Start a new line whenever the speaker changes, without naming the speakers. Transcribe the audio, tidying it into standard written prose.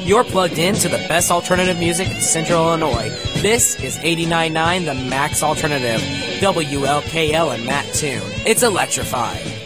You're plugged in to the best alternative music in Central Illinois. This is 89.9 The Max Alternative, WLKL and Matt Toon. It's electrified.